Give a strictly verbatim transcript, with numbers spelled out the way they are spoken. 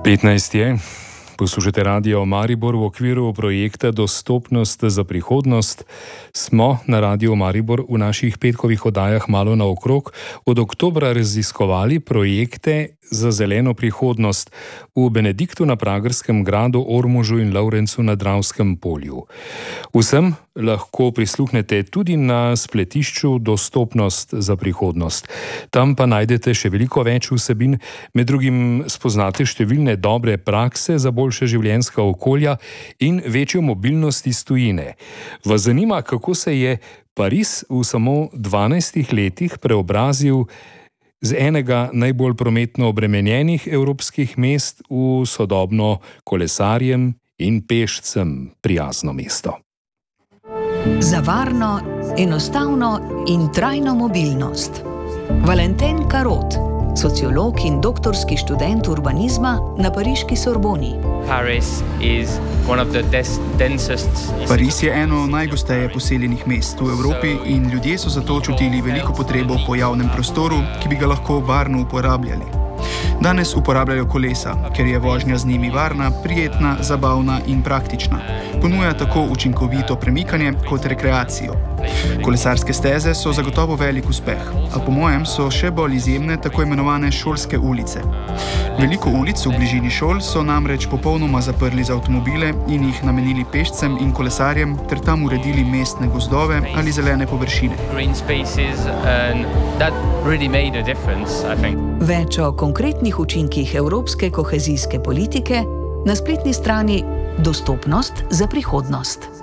petnajst je. Poslušate Radio Maribor v okviru projekta Dostopnost za prihodnost. Smo na Radio Maribor v naših petkovih oddajah malo naokrog od oktobra raziskovali projekte za zeleno prihodnost v Benediktu na Pragerskem gradu, Ormožu in Lovrencu na Dravskem polju. Vsem lahko prisluhnete tudi na spletišču Dostopnost za prihodnost. Tam pa najdete še veliko več vsebin, med drugim spoznate številne dobre prakse za boljše življenjska okolja in večjo mobilnost iz tujine. Vas zanima, kako se je Pariz v samo dvanajstih letih preobrazil z enega najbolj prometno obremenjenih evropskih mest v sodobno kolesarjem in pešcem prijazno mesto. Za varno, enostavno in trajno mobilnost. Valentin Karot, sociolog in doktorski študent urbanizma na pariški Sorboni. Pariz je eno najgosteje poseljenih mest v Evropi in ljudje so zato čutili veliko potrebo po javnem prostoru, ki bi ga lahko varno uporabljali. Danes uporabljajo kolesa, ker je vožnja z njimi varna, prijetna, zabavna in praktična. Ponuja tako učinkovito premikanje kot rekreacijo. Kolesarske steze so zagotovo velik uspeh, a po mojem so še bolj izjemne tako imenovane šolske ulice. Veliko ulic v bližini šol so namreč popolnoma zaprli za avtomobile in jih namenili pešcem in kolesarjem ter tam uredili mestne gozdove ali zelene površine. Več o konkretnih učinkih evropske kohezijske politike na spletni strani Dostopnost za prihodnost.